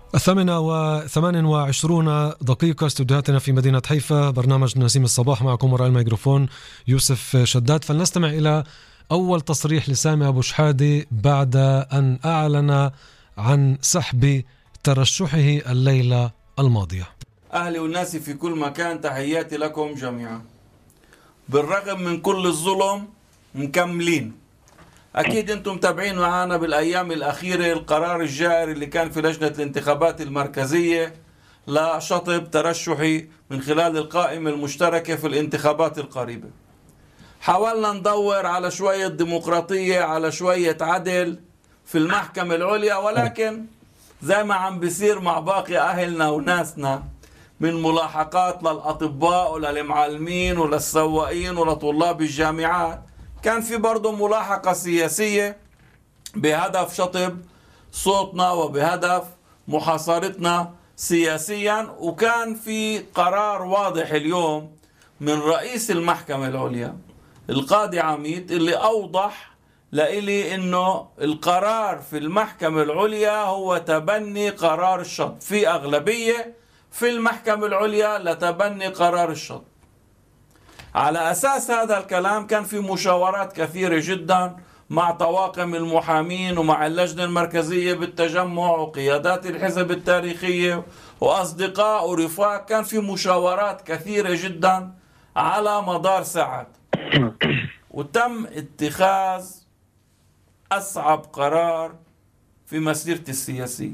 8:28 استوديوهاتنا في مدينة حيفا، برنامج نسيم الصباح، معكم وراء الميكروفون يوسف شداد. فلنستمع إلى أول تصريح لسامي أبو شحادة بعد أن أعلن عن سحب ترشحه الليلة الماضية. أهلي والناس في كل مكان، تحياتي لكم جميعا. بالرغم من كل الظلم مكملين. أكيد أنتم متابعين معنا بالأيام الأخيرة القرار الجائر اللي كان في لجنة الانتخابات المركزية لشطب ترشحي من خلال القائمة المشتركة في الانتخابات القريبة. حاولنا ندور على شوية ديمقراطية، على شوية عدل في المحكمة العليا، ولكن زي ما عم بيصير مع باقي أهلنا وناسنا من ملاحقات للأطباء وللمعلمين وللسواقين ولطلاب الجامعات، كان في برضو ملاحقة سياسية بهدف شطب صوتنا وبهدف محاصرتنا سياسيا. وكان في قرار واضح اليوم من رئيس المحكمة العليا القاضي عميد اللي أوضح لإلي إنه القرار في المحكمة العليا هو تبني قرار الشطب، في أغلبية في المحكمة العليا لتبني قرار الشطب. على أساس هذا الكلام كان في مشاورات كثيرة جدا مع طواقم المحامين ومع اللجنة المركزية بالتجمع وقيادات الحزب التاريخية وأصدقاء ورفاق. كان في مشاورات كثيرة جدا على مدار ساعات، وتم اتخاذ أصعب قرار في مسيرتي السياسية.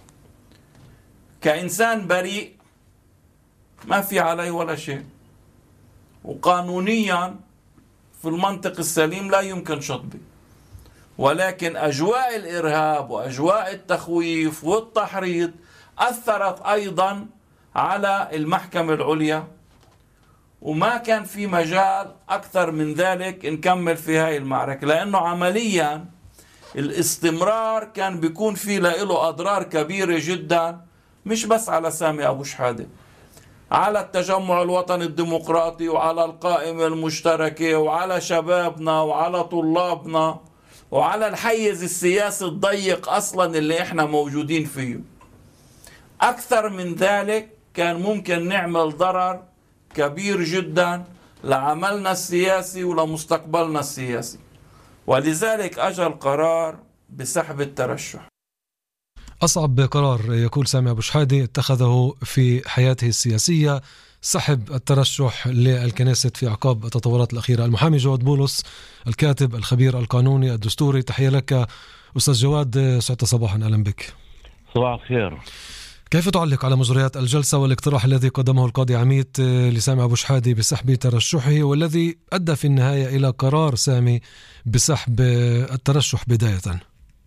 كإنسان بريء ما في علي ولا شيء، وقانونيا في المنطق السليم لا يمكن شطبي، ولكن أجواء الإرهاب وأجواء التخويف والتحريض أثرت أيضا على المحكمة العليا، وما كان في مجال أكثر من ذلك نكمل في هاي المعركة، لأنه عمليا الاستمرار كان بيكون فيه له أضرار كبيرة جدا، مش بس على سامي أبو شحادة، على التجمع الوطني الديمقراطي وعلى القائمة المشتركة وعلى شبابنا وعلى طلابنا وعلى الحيز السياسي الضيق أصلا اللي احنا موجودين فيه. أكثر من ذلك كان ممكن نعمل ضرر كبير جدا لعملنا السياسي ولمستقبلنا السياسي، ولذلك أجى القرار بسحب الترشح. أصعب قرار يقول سامي أبو شحادة اتخذه في حياته السياسية، سحب الترشح للكنيسة في أعقاب التطورات الأخيرة. المحامي جواد بولس، الكاتب الخبير القانوني الدستوري، تحية لك أستاذ جواد، سعد صباحا، أهلا بك. صباح الخير. كيف تعلق على مجريات الجلسة والاقتراح الذي قدمه القاضي عميد لسامي أبو شحادة بسحب ترشحه، والذي أدى في النهاية إلى قرار سامي بسحب الترشح بداية؟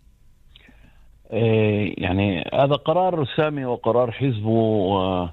يعني هذا قرار سامي وقرار حزبه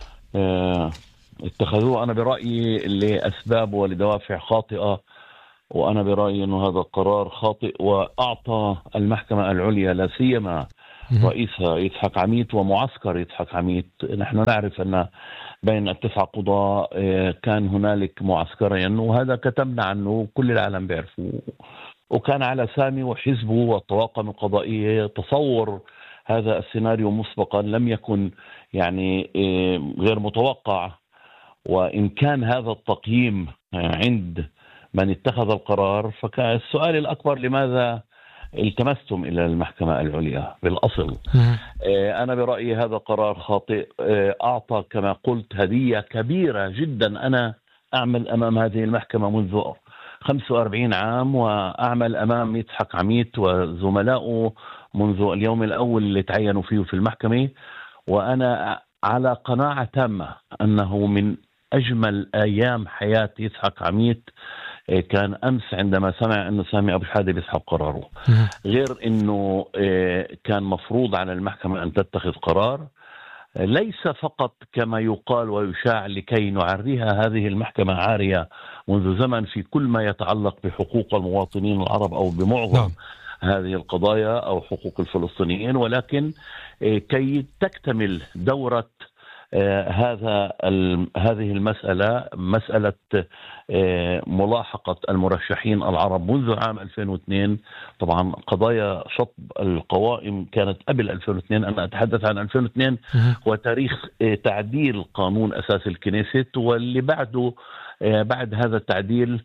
اتخذوه أنا برأيي لأسباب ولدوافع خاطئة، وأنا برأيي أنه هذا قرار خاطئ، وأعطى المحكمة العليا لا سيما رئيسها يضحك عميد ومعسكر يضحك عميد. نحن نعرف أن بين التسع قضاء كان هنالك معسكرين، وهذا كتبنا عنه كل العالم بيعرفه، وكان على سامي وحزبه والطواقم القضائية تصور هذا السيناريو مسبقا، لم يكن يعني غير متوقع. وإن كان هذا التقييم عند من اتخذ القرار، فكان السؤال الأكبر لماذا التمستم إلى المحكمة العليا بالأصل؟ أنا برأيي هذا قرار خاطئ، أعطى كما قلت هدية كبيرة جدا. أنا أعمل أمام هذه المحكمة منذ 45 عام، وأعمل أمام يضحك عميد وزملائه منذ اليوم الأول اللي تعينوا فيه في المحكمة، وأنا على قناعة تامة أنه من أجمل أيام حياة يضحك عميد كان أمس عندما سمع أنه سامي أبو شحادة بيسحب قراره. غير أنه كان مفروض على المحكمة أن تتخذ قرار، ليس فقط كما يقال ويشاع لكي نعريها هذه المحكمة عارية منذ زمن في كل ما يتعلق بحقوق المواطنين العرب أو بمعظم هذه القضايا أو حقوق الفلسطينيين، ولكن كي تكتمل دورة هذه المسألة، مسألة ملاحقة المرشحين العرب منذ عام 2002. طبعا قضايا شطب القوائم كانت قبل 2002، أنا أتحدث عن 2002 وتاريخ تعديل قانون أساس الكنيست، واللي بعده بعد هذا التعديل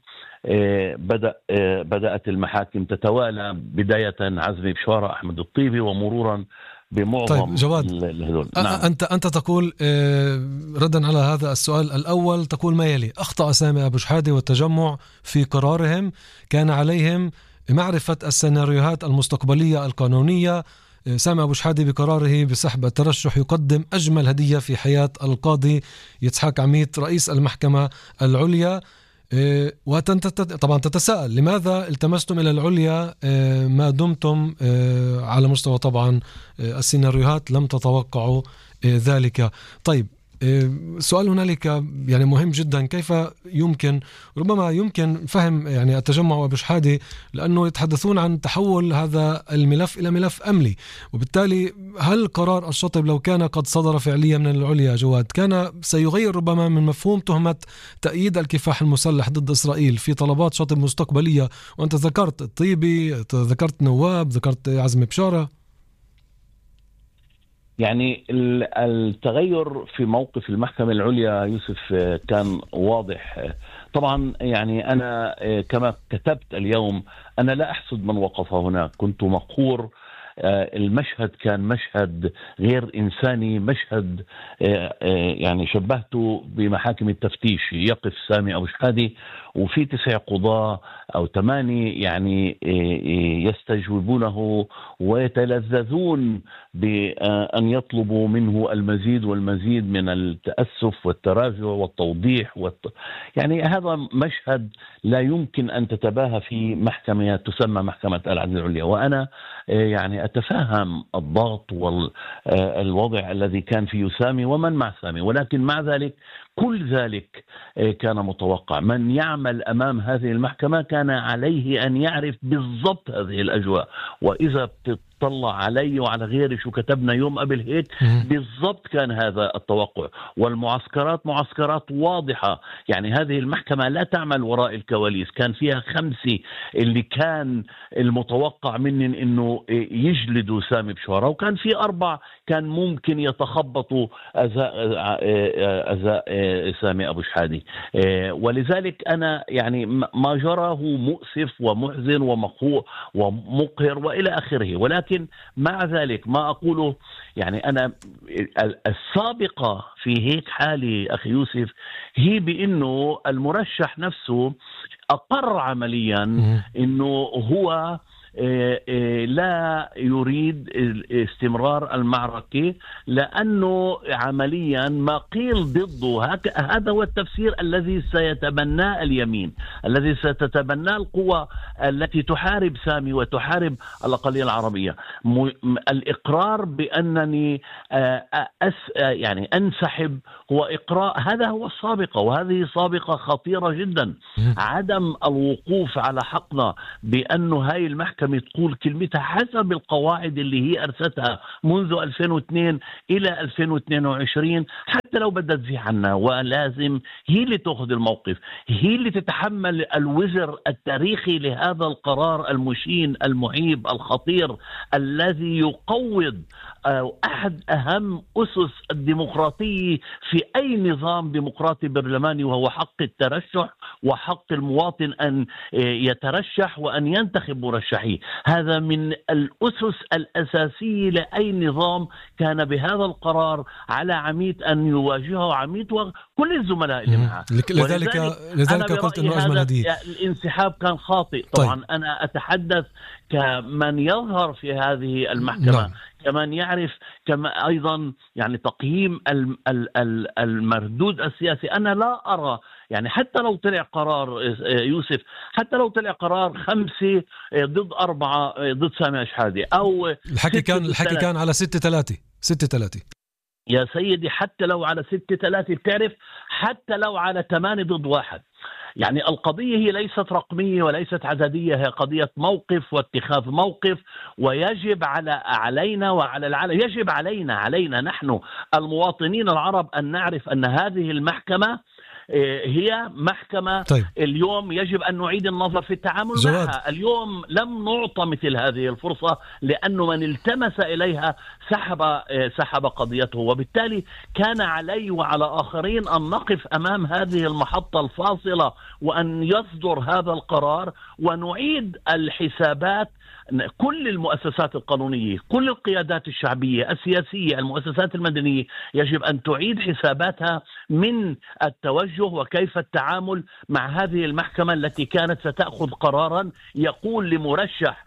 بدأت المحاكم تتوالى، بداية عزمي بشارة، أحمد الطيبي، ومرورا بمعظم. طيب جواد، نعم. أنت تقول ردا على هذا السؤال الأول، تقول ما يلي: أخطأ سامي أبو شحادة والتجمع في قرارهم، كان عليهم معرفة السيناريوهات المستقبلية القانونية. سامي أبو شحادة بقراره بسحب الترشح يقدم أجمل هدية في حياة القاضي يتحاق عميد رئيس المحكمة العليا. طبعا تتساءل لماذا التمستم إلى العليا ما دمتم على مستوى طبعا السيناريوهات لم تتوقعوا ذلك. طيب سؤال هنالك يعني مهم جدا: كيف ربما يمكن فهم يعني التجمع وأبو شحادة، لأنه يتحدثون عن تحول هذا الملف إلى ملف أمني، وبالتالي هل قرار الشطب لو كان قد صدر فعليا من العليا جواد كان سيغير ربما من مفهوم تهمة تأييد الكفاح المسلح ضد إسرائيل في طلبات شطب مستقبلية؟ وأنت ذكرت الطيبي، ذكرت نواب، ذكرت عزمي بشارة. يعني التغير في موقف المحكمة العليا يوسف كان واضح. طبعا يعني أنا كما كتبت اليوم، أنا لا أحسد من وقف هناك، كنت مقهور. المشهد كان مشهد غير إنساني، مشهد يعني شبهته بمحاكم التفتيش. يقف سامي أبو شحادة وفي 9 قضاة أو 8 يعني يستجوبونه ويتلذذون بأن يطلبوا منه المزيد والمزيد من التأسف والتراجع والتوضيح يعني هذا مشهد لا يمكن أن تتباهى في محكمة تسمى محكمة العدل العليا. وأنا يعني أتفهم الضغط والوضع الذي كان فيه سامي ومن مع سامي، ولكن مع ذلك كل ذلك كان متوقع. من يعمل أمام هذه المحكمة كان عليه أن يعرف بالضبط هذه الأجواء. وإذا بتطلع علي وعلى غيري شو كتبنا يوم قبل هيك، بالضبط كان هذا التوقع. والمعسكرات معسكرات واضحة، يعني هذه المحكمة لا تعمل وراء الكواليس. كان فيها 5 اللي كان المتوقع منهم إنه يجلدوا سامي بشارة، وكان في 4 كان ممكن يتخبطوا أزاء سامي أبو شحادة. ولذلك أنا يعني ما جراه مؤسف ومحزن ومقهر وإلى آخره. ولكن مع ذلك ما أقوله يعني أنا السابقة في هيك حالة أخي يوسف هي بأنه المرشح نفسه أقر عمليا أنه هو لا يريد استمرار المعركة، لأنه عمليا ما قيل ضده هذا هو التفسير الذي سيتبناه اليمين، الذي ستتبناه القوى التي تحارب سامي وتحارب الأقلية العربية. الإقرار بأنني يعني أنسحب هو إقرار، هذا هو السابقة، وهذه سابقة خطيرة جدا. عدم الوقوف على حقنا بأنه هاي المحكمة تقول كلمتها حسب القواعد اللي هي أرستها منذ 2002 إلى 2022، حتى لو بدها تزيح عنا، ولازم هي اللي تأخذ الموقف، هي اللي تتحمل الوزر التاريخي لهذا القرار المشين المعيب الخطير الذي يقوض أحد أهم أسس الديمقراطية في أي نظام ديمقراطي برلماني، وهو حق الترشح وحق المواطن أن يترشح وأن ينتخب مرشحيه. هذا من الأسس الأساسية لأي نظام كان بهذا القرار على عميد أن يواجهه عميد وكل الزملاء اللي معه. لذلك قلت أنه أجمل هدية. الانسحاب كان خاطئ طبعا. طيب. أنا أتحدث كمن يظهر في هذه المحكمة. نعم. كمان يعرف كما أيضا يعني تقييم المردود السياسي. أنا لا أرى يعني حتى لو طلع قرار يوسف، حتى لو طلع قرار 5 ضد 4 ضد سامي شحادة أو الحكي كان على 6-3 يا سيدي، حتى لو على 6-3 بتعرف، حتى لو على 8 ضد 1، يعني القضية هي ليست رقمية وليست عددية، هي قضية موقف واتخاذ موقف. ويجب علينا وعلى العالم، يجب علينا نحن المواطنين العرب أن نعرف أن هذه المحكمة هي محكمة. طيب. اليوم يجب أن نعيد النظر في التعامل معها. اليوم لم نعطى مثل هذه الفرصة، لأنه من التمس إليها سحب قضيته، وبالتالي كان علي وعلى آخرين أن نقف أمام هذه المحطة الفاصلة وأن يصدر هذا القرار ونعيد الحسابات. كل المؤسسات القانونية، كل القيادات الشعبية السياسية، المؤسسات المدنية، يجب أن تعيد حساباتها من التوجه وكيف التعامل مع هذه المحكمة التي كانت ستأخذ قرارا يقول لمرشح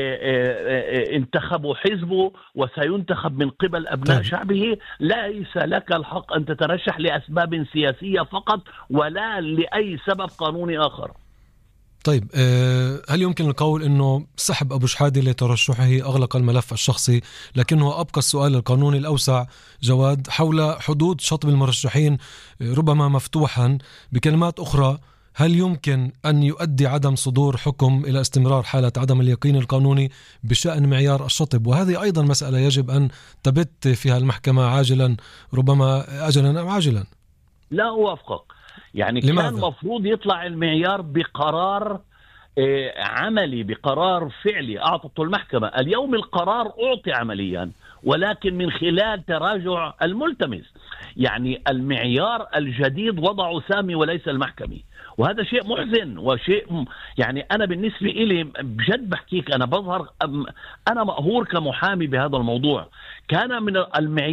انتخبوا حزبه وسينتخب من قبل أبناء شعبه: ليس لك الحق أن تترشح لأسباب سياسية فقط ولا لأي سبب قانوني آخر. طيب، هل يمكن القول أنه سحب أبو شحادة لترشحه أغلق الملف الشخصي، لكنه أبقى السؤال القانوني الأوسع جواد حول حدود شطب المرشحين ربما مفتوحا؟ بكلمات أخرى، هل يمكن أن يؤدي عدم صدور حكم إلى استمرار حالة عدم اليقين القانوني بشأن معيار الشطب؟ وهذه أيضا مسألة يجب أن تبت فيها المحكمة عاجلا، ربما أجلا أو عاجلا. لا أوافقك. يعني لماذا؟ كان مفروض يطلع المعيار بقرار عملي، بقرار فعلي أعطته المحكمة. اليوم القرار أعطي عمليا، ولكن من خلال تراجع الملتمس. يعني المعيار الجديد وضعه سامي وليس المحكمة، وهذا شيء محزن وشيء يعني أنا بالنسبة إلي بجد بحكيك أنا بظهر أنا مقهور كمحامي بهذا الموضوع. كان من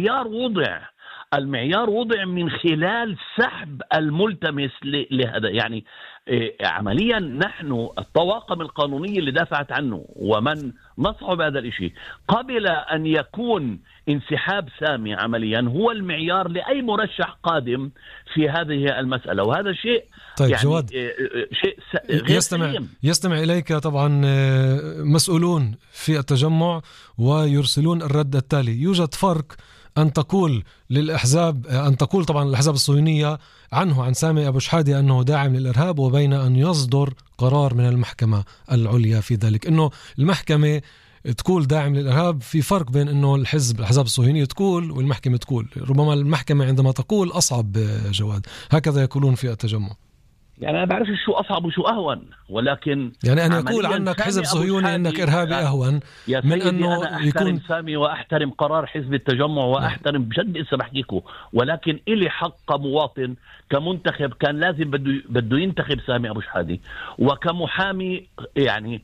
المعيار وضع من خلال سحب الملتمس لهذا. يعني عمليا نحن الطواقم القانونية اللي دافعت عنه ومن نصعب هذا الاشي قبل أن يكون انسحاب سامي عمليا هو المعيار لأي مرشح قادم في هذه المسألة. وهذا شيء طيب يعني جواد، شيء غير يستمع إليك طبعا مسؤولون في التجمع ويرسلون الرد التالي: يوجد فرق أن تقول للأحزاب، أن تقول طبعا الأحزاب الصهيونية عن سامي أبو شحادة أنه داعم للإرهاب، وبين أن يصدر قرار من المحكمة العليا في ذلك. أنه المحكمة تقول داعم للإرهاب، في فرق بين أنه الأحزاب الصهيونية تقول والمحكمة تقول. ربما المحكمة عندما تقول أصعب جواد، هكذا يقولون في التجمع. يعني أنا بعرف شو أصعب وشو أهون، ولكن يعني أن يقول عنك حزب صهيوني أنك إرهابي أهون من أنه أنا أحترم سامي وأحترم قرار حزب التجمع وأحترم بجد إسا بحكيكو، ولكن إلي حق مواطن كمنتخب كان لازم بده ينتخب سامي أبو شحادة، وكمحامي يعني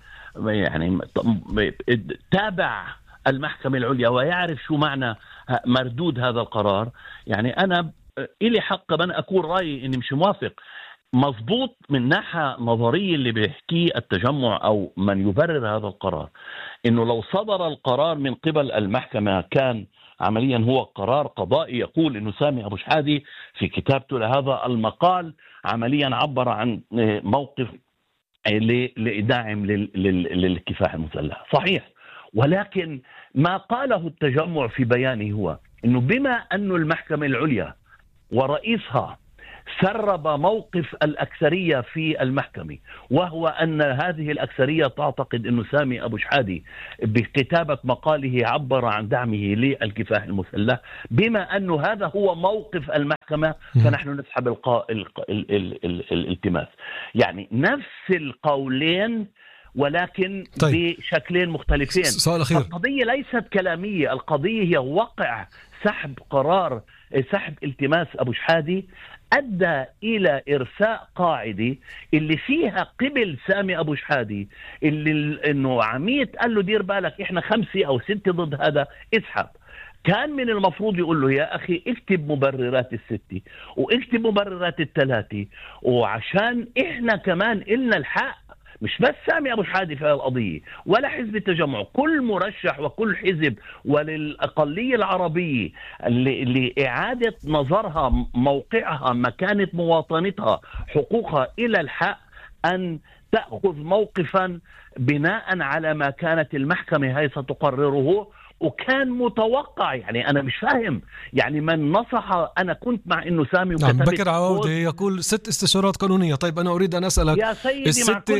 تابع المحكمة العليا ويعرف شو معنى مردود هذا القرار. يعني أنا إلي حق من أكون رأيي إني مش موافق. مضبوط من ناحية نظرية اللي بيحكي التجمع أو من يبرر هذا القرار، إنه لو صدر القرار من قبل المحكمة كان عمليا هو قرار قضائي يقول إنه سامي أبو شحادة في كتابته لهذا المقال عمليا عبر عن موقف لداعم للكفاح المسلح. صحيح، ولكن ما قاله التجمع في بيانه هو إنه بما أنه المحكمة العليا ورئيسها سرب موقف الأكثرية في المحكمة، وهو أن هذه الأكثرية تعتقد أن سامي أبو شحادة بكتابة مقاله عبر عن دعمه للكفاح المسلح، بما أنه هذا هو موقف المحكمة فنحن نسحب الالتماس. يعني نفس القولين ولكن بشكلين مختلفين. القضية ليست كلامية، القضية هي وقع سحب قرار سحب التماس أبو شحادة أدى إلى إرساء قاعدة اللي فيها قبل سامي أبو شحادة اللي إنه عميد قال له دير بالك إحنا 5 أو 6 ضد هذا اسحب. كان من المفروض يقول له يا أخي اكتب مبررات 6 واكتب مبررات 3، وعشان إحنا كمان إلنا الحق، مش بس سامي أبو شحادة في القضية ولا حزب التجمع، كل مرشح وكل حزب وللأقلية العربية لإعادة نظرها موقعها مكانة مواطنتها حقوقها إلى الحق أن تأخذ موقفا بناء على ما كانت المحكمة هي ستقرره. وكان متوقع. يعني أنا مش فاهم يعني من نصح. أنا كنت مع إنه سامي نعم. بكر عوودة يقول 6 استشارات قانونية. طيب أنا أريد أن أسألك، يا سيدي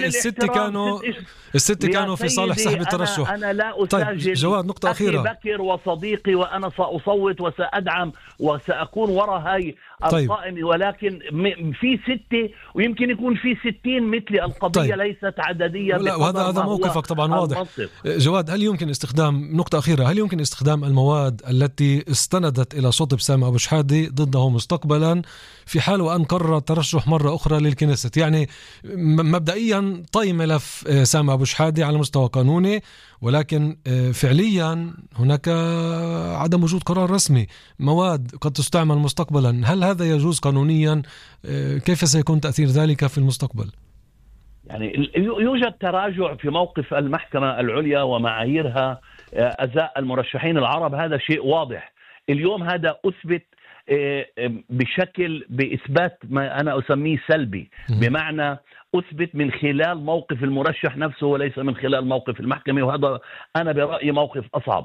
الست كانوا في صالح سحب الترشح. أنا لا أساجل. طيب جواد، نقطة أخيرة. بكر وصديقي وأنا سأصوت وسأدعم وسأكون وراء هاي القائمة. ولكن في 6 ويمكن يكون في 60 مثل القضية. ليست عددية. وهذا موقفك طبعا واضح. جواد، هل يمكن استخدام، نقطة أخيرة، هل يمكن استخدام المواد التي استندت إلى شطب سامي أبو شحادة ضده مستقبلا في حال وأن قرر الترشح مرة أخرى للكنيست؟ يعني مبدئيا طي ملف سامي أبو شحادة على مستوى قانوني، ولكن فعليا هناك عدم وجود قرار رسمي. مواد قد تستعمل مستقبلا، هل هذا يجوز قانونيا؟ كيف سيكون تأثير ذلك في المستقبل؟ يعني يوجد تراجع في موقف المحكمة العليا ومعاييرها أزاء المرشحين العرب. هذا شيء واضح. اليوم هذا أثبت بإثبات ما أنا أسميه سلبي، بمعنى أثبت من خلال موقف المرشح نفسه وليس من خلال موقف المحكمة. وهذا أنا برأيي موقف أصعب.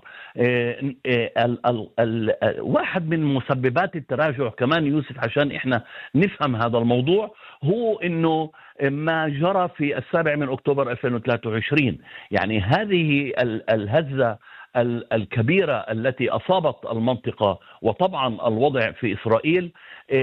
واحد من مسببات التراجع كمان يوسف، عشان إحنا نفهم هذا الموضوع، هو إنه ما جرى في 7 أكتوبر 2023. يعني هذه الهزة الكبيرة التي أصابت المنطقة، وطبعا الوضع في إسرائيل،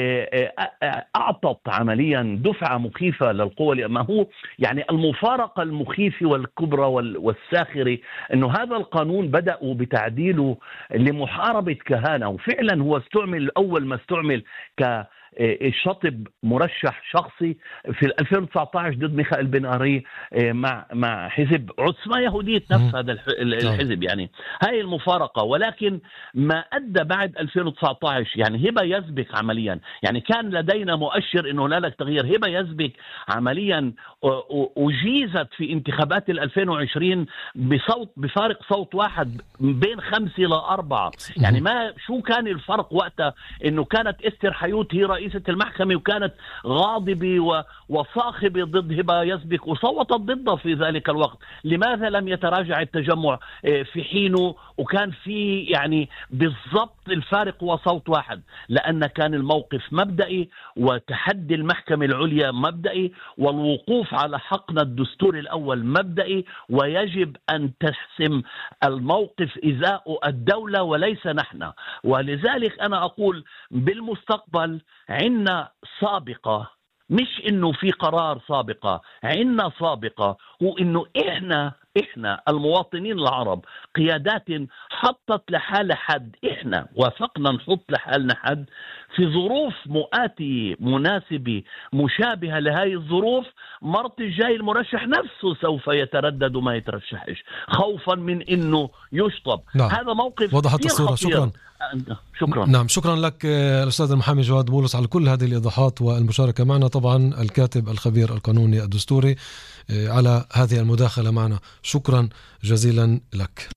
أعطت عمليا دفعة مخيفة للقوى. ما هو يعني المفارقة المخيفة والكبرى والساخرة أنه هذا القانون بدأوا بتعديله لمحاربة كهانة، وفعلا هو استعمل أول ما استعمل شطب مرشح شخصي في 2019 ضد ميخائيل بن أري مع حزب عصمة يهودية نفس هذا الحزب. يعني هاي المفارقة. ولكن ما أدى بعد 2019 يعني هبة يسبق عمليا. يعني كان لدينا مؤشر إنه هنالك تغيير. هبة يسبق عمليا أجيزت في انتخابات 2020 بفارق صوت واحد بين 5 إلى 4. يعني ما شو كان الفرق وقتها؟ إنه كانت إستر حيوت هي رئيسة المحكمة وكانت غاضبة وصاخبة ضد هبة يسبق وصوتت ضده في ذلك الوقت. لماذا لم يتراجع التجمع في حينه وكان في يعني بالضبط الفارق هو صوت واحد؟ لأن كان الموقف مبدئي وتحدي المحكمة العليا مبدئي والوقوف على حقنا الدستوري الأول مبدئي، ويجب أن تحسم الموقف إزاء الدولة وليس نحن. ولذلك أنا أقول بالمستقبل عنا سابقة، مش إنه في قرار سابقة، عنا سابقة، هو إنه إحنا المواطنين العرب قيادات حطت لحال حد، إحنا وافقنا نحط لحالنا حد في ظروف مؤاتية مناسبة مشابهة لهذه الظروف. مرت الجاي المرشح نفسه سوف يتردد وما يترشحش خوفا من إنه يشطب. نعم. هذا موقف وضحت الصورة. شكرا. نعم، شكرا لك الأستاذ المحامي جواد بولس على كل هذه الإيضاحات والمشاركة معنا. طبعا الكاتب الخبير القانوني الدستوري على هذه المداخلة معنا. شكرا جزيلا لك.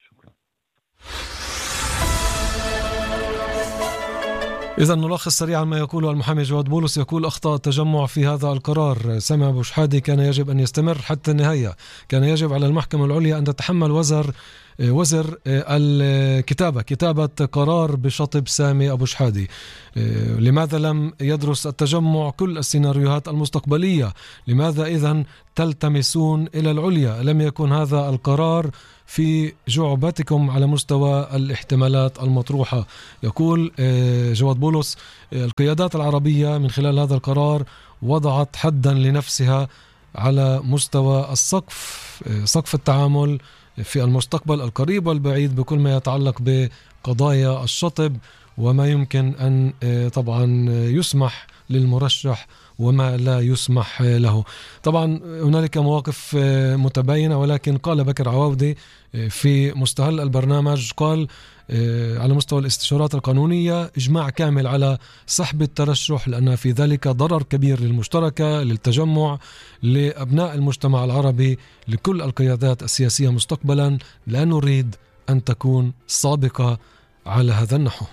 إذا نلخص سريعا ما يقوله المحامي جواد بولس. يقول: أخطأ التجمع في هذا القرار. سامي أبو شحادة كان يجب أن يستمر حتى النهاية. كان يجب على المحكمة العليا أن تتحمل وزر كتابة قرار بشطب سامي أبو شحادة. لماذا لم يدرس التجمع كل السيناريوهات المستقبلية؟ لماذا إذن تلتمسون إلى العليا؟ لم يكن هذا القرار في جعبتكم على مستوى الاحتمالات المطروحة. يقول جواد بولس: القيادات العربية من خلال هذا القرار وضعت حدا لنفسها على مستوى سقف التعامل في المستقبل القريب والبعيد بكل ما يتعلق بقضايا الشطب وما يمكن أن طبعا يسمح للمرشح وما لا يسمح له. طبعا هنالك مواقف متباينة، ولكن قال بكر عوودة في مستهل البرنامج، قال على مستوى الاستشارات القانونية إجماع كامل على سحب الترشح، لأن في ذلك ضرر كبير للمشتركة، للتجمع، لأبناء المجتمع العربي، لكل القيادات السياسية مستقبلا. لا نريد أن تكون سابقة على هذا النحو.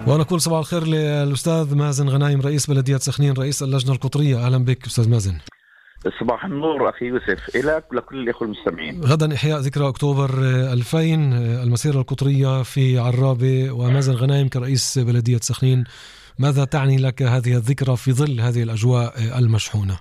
وأنا أقول صباح الخير للأستاذ مازن غنايم رئيس بلدية سخنين رئيس اللجنة القطرية. أهلا بك أستاذ مازن. صباح النور أخي يوسف، إليك ولكل الأخوة المستمعين. غدا إحياء ذكرى أكتوبر 2000 المسيرة القطرية في عرابة، ومازن غنايم كرئيس بلدية سخنين ماذا تعني لك هذه الذكرى في ظل هذه الأجواء المشحونة؟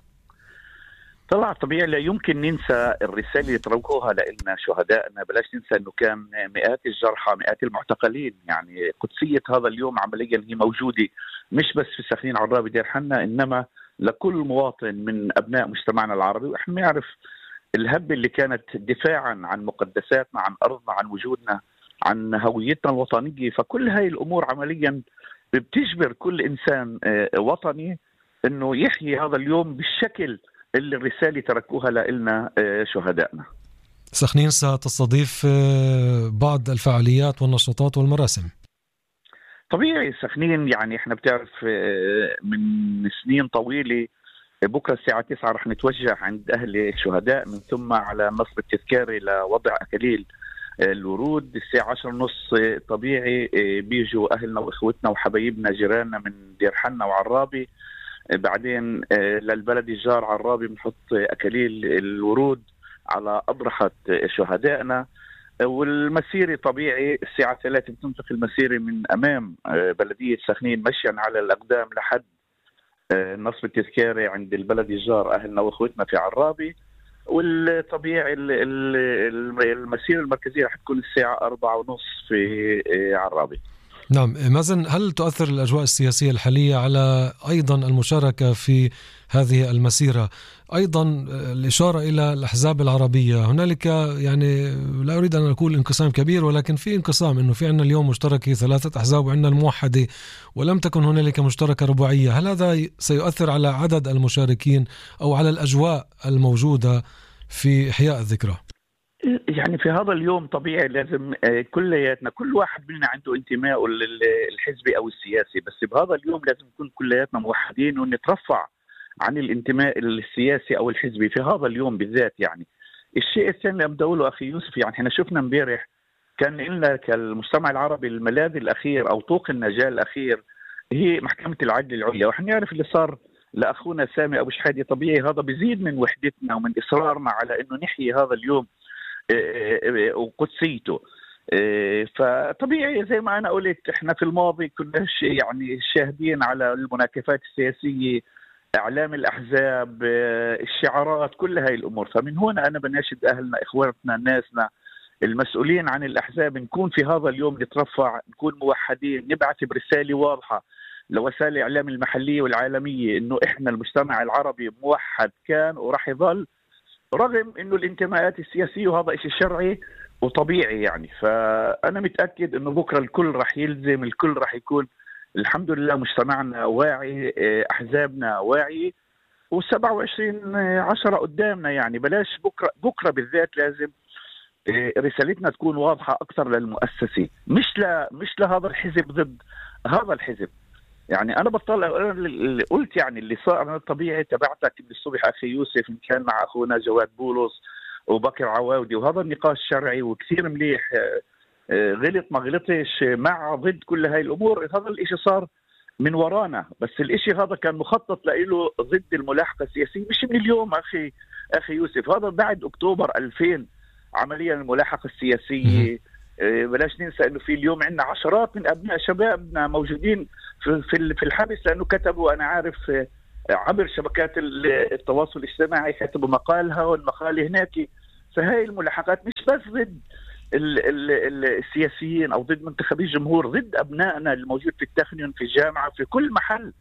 طلع طبيعي لا يمكن ننسى الرسالة اللي تركوها لنا شهدائنا، بلاش ننسى أنه كان مئات الجرحى مئات المعتقلين. يعني قدسية هذا اليوم عمليا هي موجودة مش بس في سخنين عرابة دير حنا، إنما لكل مواطن من أبناء مجتمعنا العربي. وإحنا نعرف الهبة اللي كانت دفاعا عن مقدساتنا، عن أرضنا، عن وجودنا، عن هويتنا الوطنية. فكل هاي الأمور عمليا بتجبر كل إنسان وطني أنه يحيي هذا اليوم بالشكل اللي الرسالة تركوها لنا شهدائنا. سخنين ستستضيف بعض الفعاليات والنشاطات والمراسم. طبيعي سخنين يعني احنا بتعرف من سنين طويلة بكرة الساعة 9 رح نتوجه عند أهل الشهداء، من ثم على نصب التذكاري لوضع أكاليل الورود. الساعة 10:30 طبيعي بيجوا أهلنا وإخوتنا وحبايبنا جيراننا من دير حنا وعرابي. بعدين للبلد الجار عرابي بنحط أكاليل الورود على أضرحة شهدائنا. والمسيرة طبيعي الساعة 3 بتنطلق المسيرة من أمام بلدية سخنين مشيا على الأقدام لحد النصب التذكاري عند البلد الجار أهلنا وإخوتنا في عرابي. والطبيعي المسيرة المركزية رح تكون الساعة 4:30 في عرابي. نعم مازن، هل تؤثر الأجواء السياسية الحالية على أيضا المشاركة في هذه المسيرة؟ أيضا الإشارة إلى الأحزاب العربية، هنالك يعني لا أريد أن أقول انقسام كبير، ولكن في انقسام، إنه في عنا اليوم مشتركة 3 أحزاب وعنا الموحدة، ولم تكن هنالك مشتركة رباعية. هل هذا سيؤثر على عدد المشاركين أو على الأجواء الموجودة في إحياء الذكرى؟ يعني في هذا اليوم طبيعي لازم كلياتنا كل واحد منا عنده انتماء الحزبي أو السياسي، بس بهذا اليوم لازم نكون كلياتنا موحدين ونترفع عن الانتماء السياسي أو الحزبي في هذا اليوم بالذات. يعني الشيء الثاني اللي بدي أقوله أخي يوسف، يعني احنا شفنا امبارح كان لنا كالمجتمع العربي الملاذ الأخير أو طوق النجاة الأخير هي محكمة العدل العليا. وإحنا نعرف اللي صار لأخونا سامي أبو شحادة. طبيعي هذا بيزيد من وحدتنا ومن إصرارنا على إنه نحيي هذا اليوم وقدسيته. فطبيعي زي ما أنا قلت إحنا في الماضي كنا يعني شاهدين على المناكفات السياسية، إعلام الأحزاب، الشعارات، كل هاي الأمور. فمن هنا أنا بناشد أهلنا إخواننا ناسنا المسؤولين عن الأحزاب نكون في هذا اليوم نترفع، نكون موحدين، نبعث برسالة واضحة لوسائل الإعلام المحلية والعالمية إنه إحنا المجتمع العربي موحد كان وراح يظل، رغم إنه الانتماءات السياسية وهذا إشي شرعي وطبيعي. يعني فأنا متأكد إنه بكرة الكل راح يلزم، الكل راح يكون الحمد لله مجتمعنا واعي، أحزابنا واعي، و27/10 قدامنا. يعني بلاش بكرة بالذات لازم رسالتنا تكون واضحة أكثر للمؤسسة، مش لهذا الحزب ضد هذا الحزب. يعني أنا قلت يعني اللي صار أنا طبيعي تبعتك من الصبح أخي يوسف، إن كان مع أخونا جواد بولس وبكر عواودي، وهذا النقاش شرعي وكثير مليح، غلط ما غلطش مع ضد كل هاي الأمور. هذا الإشي صار من ورانا، بس الإشي هذا كان مخطط له ضد الملاحقة السياسية، مش من اليوم أخي يوسف. هذا بعد أكتوبر 2000 عمليا الملاحقة السياسية. بلاش ننسى انه في اليوم عندنا عشرات من ابناء شبابنا موجودين في الحبس لانه كتبوا، انا عارف عبر شبكات التواصل الاجتماعي، كتبوا مقال هون مقال هناك. فهي الملاحقات مش بس ضد السياسيين او ضد منتخبي الجمهور، ضد ابنائنا الموجود في التخنيون، في الجامعه، في كل محل.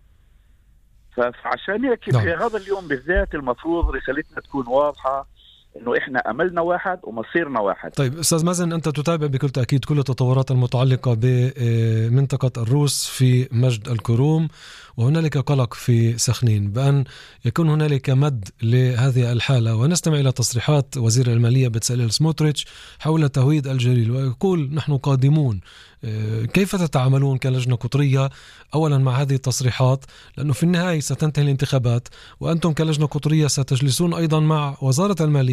فعشان هيك في هذا اليوم بالذات المفروض رسالتنا تكون واضحه، انه احنا املنا واحد ومصيرنا واحد. طيب استاذ مازن، انت تتابع بكل تاكيد كل التطورات المتعلقه بمنطقه الروس في مجد الكروم، وهنالك قلق في سخنين بان يكون هنالك مد لهذه الحاله، ونستمع الى تصريحات وزير الماليه بتساليل سموتريتش حول تهويد الجليل، ويقول نحن قادمون. كيف تتعاملون كلجنة قطرية أولا مع هذه التصريحات، لأنه في النهاية ستنتهي الانتخابات وأنتم كلجنة قطرية ستجلسون أيضا مع وزارة المالية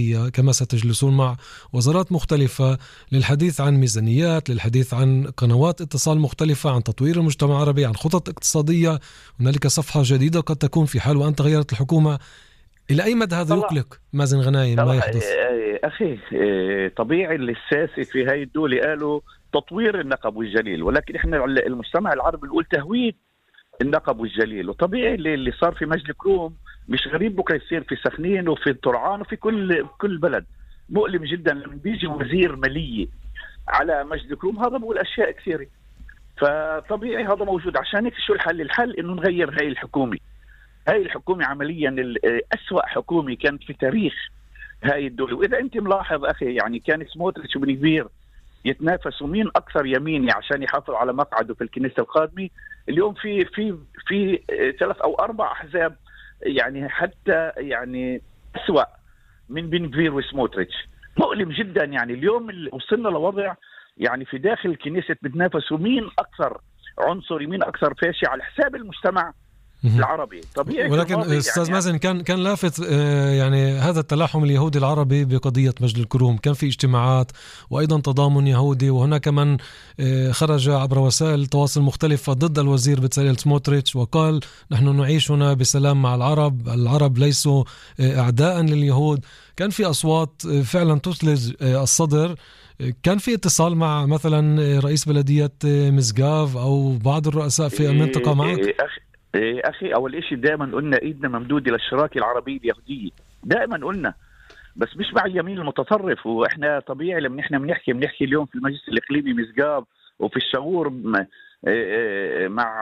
الاقتصادية، كما ستجلسون مع وزارات مختلفة للحديث عن ميزانيات، للحديث عن قنوات اتصال مختلفة، عن تطوير المجتمع العربي، عن خطط اقتصادية. هنالك صفحة جديدة قد تكون في حال وأن تغيرت الحكومة. إلى أي مدى هذا يقلق مازن غنايم ما يحدث؟ أخي طبيعي الساسي في هاي الدولة قالوا تطوير النقب والجليل، ولكن إحنا المجتمع العربي نقول تهويد النقب والجليل. وطبيعي اللي صار في مجد الكروم مش غريب بكرة يصير في سخنين وفي طرعان وفي كل بلد. مؤلم جدا لما بيجي وزير مالية على مجد الكروم، هذا بقول أشياء كثيرة، فطبيعي هذا موجود. عشان هيك شو الحل؟ الحل إنه نغير هاي الحكومة. هاي الحكومة عمليا أسوأ حكومة كانت في تاريخ هاي الدولة. وإذا أنت ملاحظ أخي، يعني كان سموتريتش وبن كبير يتنافسوا مين أكثر يميني عشان يحافظ على مقعده في الكنيسة القادمة. اليوم في 3 أو 4 أحزاب يعني حتى يعني أسوأ من بن كبير وسموتريتش. مؤلم جدا. يعني اليوم وصلنا لوضع يعني في داخل الكنيسة بتنافسوا مين أكثر عنصري، مين أكثر فاشي على حساب المجتمع العربي. طبيعي. ولكن أستاذ يعني مازن كان لافت يعني هذا التلاحم اليهودي العربي بقضية مجد الكروم، كان في اجتماعات وأيضا تضامن يهودي، وهناك من خرج عبر وسائل التواصل المختلفة ضد الوزير بتساليل سموتريتش وقال نحن نعيش هنا بسلام مع العرب ليسوا أعداء لليهود. كان في أصوات فعلا تثلج الصدر. كان في اتصال مع مثلا رئيس بلدية مسقاف أو بعض الرؤساء في المنطقة معك؟ أخي أول إشي دائما قلنا إيدنا ممدودة للشراكة العربية اليهودية، دائما قلنا، بس مش مع اليمين المتطرف. وإحنا طبيعي لما إحنا بنحكي اليوم في المجلس الإقليمي مسقاف وفي الشغور مع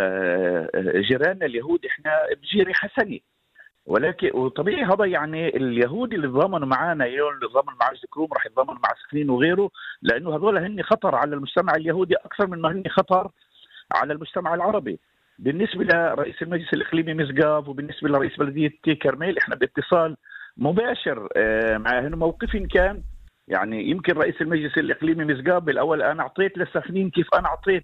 جيراننا اليهود، إحنا بجيرة حسنة. ولكن وطبيعي هذا يعني اليهود اللي ضامنوا معانا، اللي ضامنوا مع الكروم راح يضامنوا مع سخنين وغيره، لأنه هذول هن خطر على المجتمع اليهودي أكثر من ما هن خطر على المجتمع العربي. بالنسبة لرئيس المجلس الإقليمي مسقاف وبالنسبة لرئيس بلدية كرميل، إحنا باتصال مباشر معه. موقفين كان يعني يمكن رئيس المجلس الإقليمي مسقاف بالأول أنا أعطيت لسخنين كيف أنا أعطيت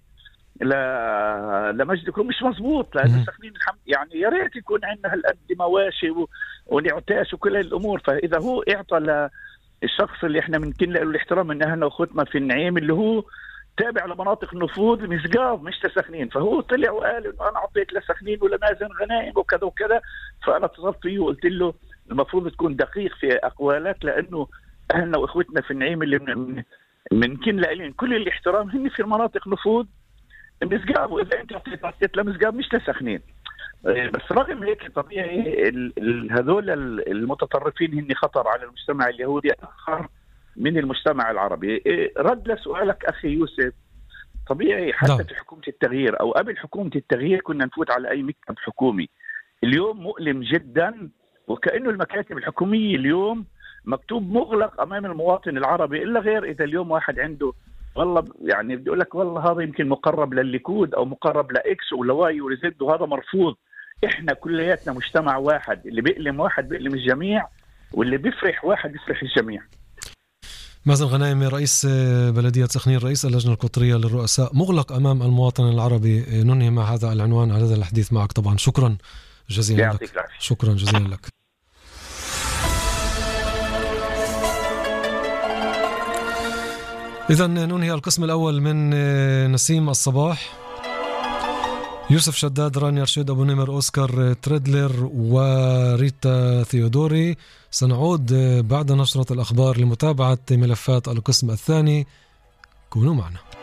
لمجد الكروم، مش مزبوط. لأن سخنين يعني يا ريت يكون عندنا هالقد مواشي ونعتاش وكل الأمور. فإذا هو إعطى للشخص اللي إحنا ممكن له الاحترام إن أهلنا وأخوتنا في النعيم اللي هو تابع لمناطق نفوذ مسقاف مش لسخنين، فهو طلع وقال انه انا اعطيت لسخنين ولا مازن غنايم وكذا وكذا. فانا اتصلت فيه وقلت له المفروض تكون دقيق في اقوالك، لانه اهلنا واخوتنا في النعيم اللي ممكن لهم كل الاحترام هن في المناطق نفوذ مسقاف، واذا انت اعطيت لمسقاف مش لسخنين. بس رغم هيك طبيعي هذول المتطرفين هن خطر على المجتمع اليهودي اكثر من المجتمع العربي. رد لسؤالك أخي يوسف، طبيعي حتى في حكومة التغيير أو قبل حكومة التغيير كنا نفوت على أي مكتب حكومي. اليوم مؤلم جدا، وكأنه المكاتب الحكومية اليوم مكتوب مغلق أمام المواطن العربي، إلا غير إذا اليوم واحد عنده والله يعني بدي أقول لك والله هذا يمكن مقرب للليكود أو مقرب لإكس ولواي ولزد، وهذا مرفوض. إحنا كلياتنا مجتمع واحد، اللي بيألم واحد بيألم الجميع، واللي بيفرح واحد بيفرح الجميع. مازن غنايم رئيس بلدية سخنين رئيس اللجنة القطرية للرؤساء، مغلق أمام المواطن العربي. ننهي مع هذا العنوان على هذا الحديث معك طبعا. شكرا جزيلا لك. شكرا جزيلا لك. إذن ننهي القسم الأول من نسيم الصباح. يوسف شداد، رانيا رشيد، أبو نمر، أوسكار تريدلر وريتا ثيودوري. سنعود بعد نشرة الأخبار لمتابعة ملفات القسم الثاني. كونوا معنا.